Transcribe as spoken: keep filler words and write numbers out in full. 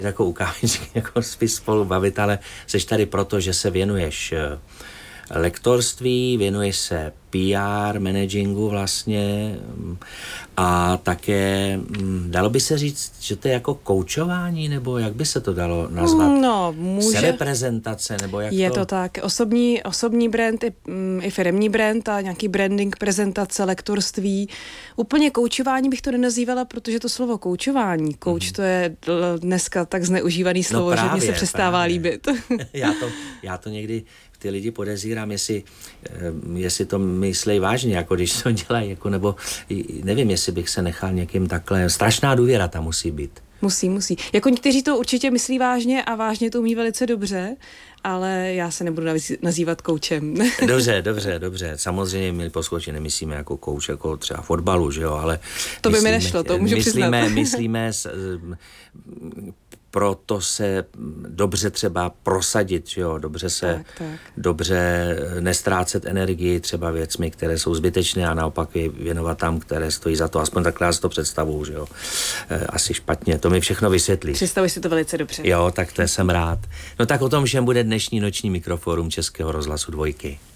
Jako u kávičky, jako spíš spolu bavit, ale jsi tady proto, že se věnuješ lektorství, věnuješ se P R, managingu vlastně a také, dalo by se říct, že to je jako koučování, nebo jak by se to dalo nazvat? No, může. Sebeprezentace, nebo jak je to? to tak, osobní, osobní brand i, i firemní brand a nějaký branding, prezentace, lektorství. Úplně koučování bych to nenazývala, protože to slovo koučování, kouč mm. to je dneska tak zneužívaný slovo, no právě, že mi se přestává právě. líbit. já, to, já to někdy ty lidi podezírám, jestli, jestli to myslej vážně, jako když to dělají, jako, nebo nevím, jestli bych se nechal někým takhle, strašná důvěra tam musí být. Musí, musí. Jako někteří to určitě myslí vážně a vážně to umí velice dobře, ale já se nebudu nazývat koučem. Dobře, dobře, dobře. Samozřejmě, milí posluchači, nemyslíme jako kouč, jako třeba fotbalu, že jo, ale to by myslíme, mi nešlo, to můžu myslíme, přiznat. myslíme s, proto se dobře třeba prosadit, že jo, dobře se, tak, tak. dobře nestrácet energii třeba věcmi, které jsou zbytečné a naopak je věnovat tam, které stojí za to. Aspoň takhle já si to představuju, že jo. Asi špatně, to mi všechno vysvětlíš. Představuji si to velice dobře. Jo, tak to jsem rád. No tak o tom všem bude dnešní noční Mikroforum Českého rozhlasu Dvojky.